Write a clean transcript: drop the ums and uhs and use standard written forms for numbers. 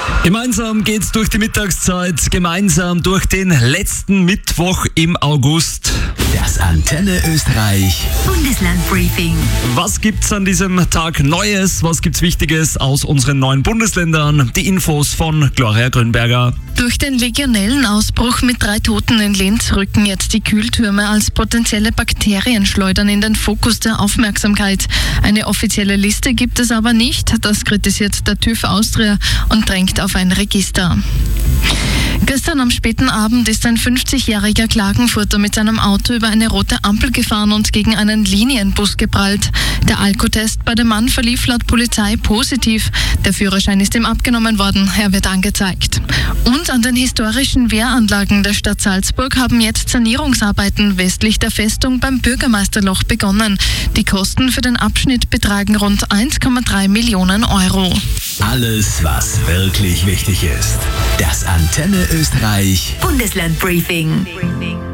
Gemeinsam geht's durch die Mittagszeit, gemeinsam durch den letzten Mittwoch im August. Das Antenne Österreich Bundeslandbriefing. Was gibt's an diesem Tag Neues? Was gibt's Wichtiges aus unseren neuen Bundesländern? Die Infos von Gloria Grünberger. Durch den Legionellenausbruch mit 3 Toten in Linz rücken jetzt die Kühltürme als potenzielle Bakterienschleudern in den Fokus der Aufmerksamkeit. Eine offizielle Liste gibt es aber nicht. Das kritisiert der TÜV Austria und drängt auf ein Register. Gestern am späten Abend ist ein 50-jähriger Klagenfurter mit seinem Auto über eine rote Ampel gefahren und gegen einen Linienbus geprallt. Der Alkotest bei dem Mann verlief laut Polizei positiv. Der Führerschein ist ihm abgenommen worden. Er wird angezeigt. Und an den historischen Wehranlagen der Stadt Salzburg haben jetzt Sanierungsarbeiten westlich der Festung beim Bürgermeisterloch begonnen. Die Kosten für den Abschnitt betragen rund 1,3 Millionen Euro. Alles, was wirklich wichtig ist. Das Antenne Österreich Bundeslandbriefing.